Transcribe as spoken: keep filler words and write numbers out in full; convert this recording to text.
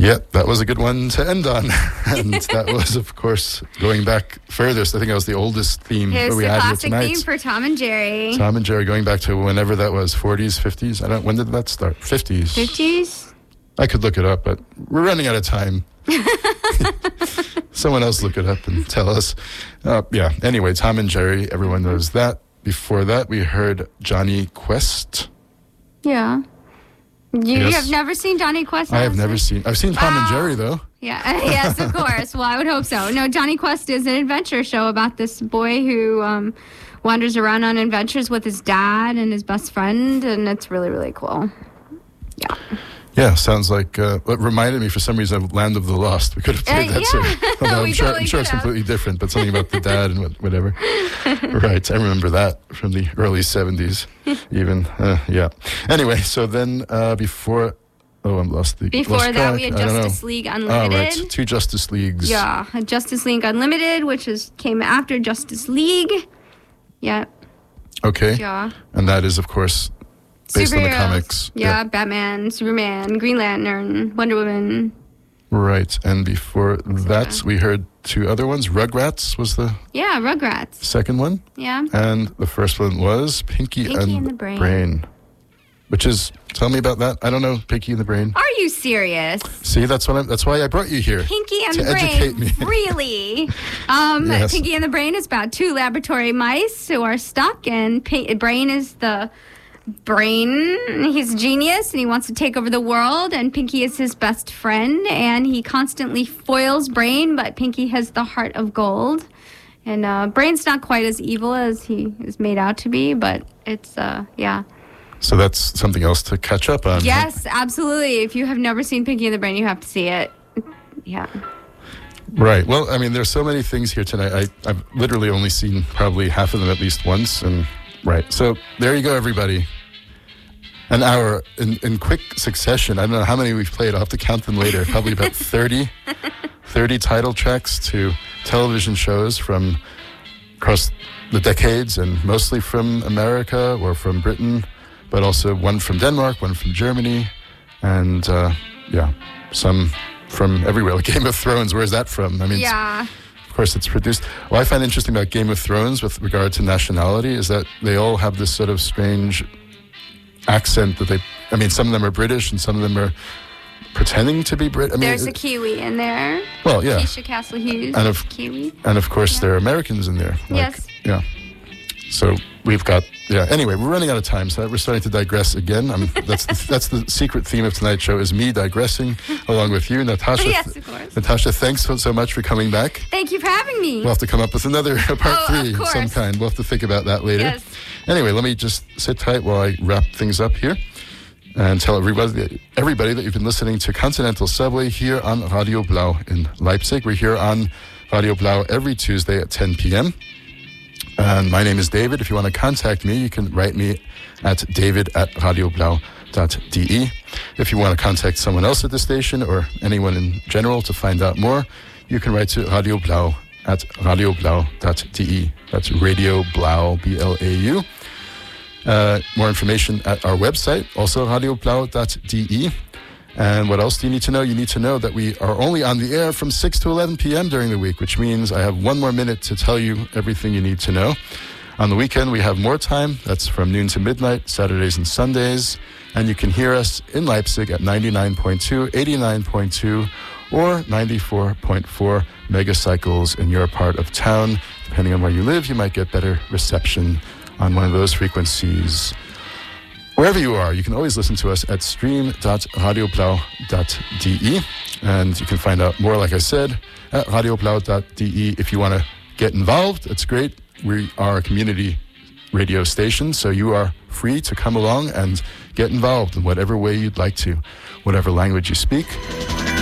Yep, that was a good one to end on. And that was, of course, going back furthest. I think that was the oldest theme Here's that we the had here classic tonight. theme for Tom and Jerry. Tom and Jerry, going back to whenever that was, forties, fifties? I don't. When did that start? fifties. fifties? I could look it up, but we're running out of time. Someone else look it up and tell us. Uh, yeah, anyway, Tom and Jerry, everyone knows that. Before that, we heard Johnny Quest. Yeah. You, Yes. you have never seen Johnny Quest? I have never seen. I've seen Tom and Wow. Jerry, though. Yeah, yes, of course. Well, I would hope so. No, Johnny Quest is an adventure show about this boy who um, wanders around on adventures with his dad and his best friend, and it's really, really cool. Yeah. Yeah, sounds like, uh, it reminded me for some reason of Land of the Lost. We could have played Uh, that yeah. too. Although We I'm sure, totally I'm sure it's could have. completely different, but something about the dad and what- whatever. Right, I remember that from the early seventies even. Uh, yeah. Anyway, so then uh, before, oh, I'm lost the Before lost that, track. we had I don't know. Justice League Oh, Unlimited. right, two Justice Leagues. Yeah, Justice League Unlimited, which is came after Justice League. Yeah, Okay. yeah. And that is, of course, based on the Superheroes. comics. Yeah, Batman, Superman, Green Lantern, Wonder Woman. Right, and before that, we heard two other ones. Rugrats was the Yeah, Rugrats. second one, Yeah. and the first one was Pinky, Pinky and, and the Brain. Which is, tell me about that. I don't know, Pinky and the Brain. Are you serious? See, that's what I'm. That's why I brought you here. Pinky and To the educate Brain, me. really? Um, Yes. Pinky and the Brain is about two laboratory mice who are stuck, and Pin- Brain is the brain. He's a genius, and he wants to take over the world. And Pinky is his best friend, and he constantly foils Brain, but Pinky has the heart of gold. And uh, Brain's not quite as evil as he is made out to be, but it's uh, yeah. So that's something else to catch up on. Yes, absolutely. If you have never seen Pinky and the Brain, you have to see it. Yeah. Right. Well, I mean, there's so many things here tonight. I, I've literally only seen probably half of them at least once. And right. So there you go, everybody. An hour in, in quick succession. I don't know how many we've played. I'll have to count them later. Probably about thirty, thirty title tracks to television shows from across the decades, and mostly from America or from Britain, but also one from Denmark, one from Germany, and uh, yeah, some from everywhere. Like Game of Thrones, where's that from? I mean, it's- Yeah. of course, it's produced. What I find interesting about Game of Thrones with regard to nationality is that they all have this sort of strange accent that they, I mean, some of them are British and some of them are pretending to be Brit. I mean, There's a it- Kiwi in there. well, yeah. Keisha Castle Hughes. And of- Kiwi. And of course, there are Americans in there. Like, Yes. Yeah. So we've got, yeah. Anyway, we're running out of time, so we're starting to digress again. I'm, that's the, that's the secret theme of tonight's show is me digressing along with you, Natasha. Yes, of course. Natasha, thanks so, so much for coming back. Thank you for having me. We'll have to come up with another part Oh, of three of some course. kind. We'll have to think about that later. Yes. Anyway, let me just sit tight while I wrap things up here and tell everybody, everybody that you've been listening to Continental Subway here on Radio Blau in Leipzig. We're here on Radio Blau every Tuesday at ten p.m. And my name is David. If you want to contact me, you can write me at david at radioblau dot de. If you want to contact someone else at the station or anyone in general to find out more, you can write to Radio Blau at radioblau dot de. That's Radio Blau, B L A U. Uh, more information at our website, also radioblau dot de. And what else do you need to know? You need to know that we are only on the air from six to eleven p.m. during the week, which means I have one more minute to tell you everything you need to know. On the weekend, we have more time. That's from noon to midnight, Saturdays and Sundays. And you can hear us in Leipzig at ninety-nine point two, eighty-nine point two, or ninety-four point four megacycles in your part of town. Depending on where you live, you might get better reception on one of those frequencies. Wherever you are, you can always listen to us at stream dot radioblau dot de. And you can find out more, like I said, at radioblau dot de. If you want to get involved, it's great. We are a community radio station, so you are free to come along and get involved in whatever way you'd like to, whatever language you speak.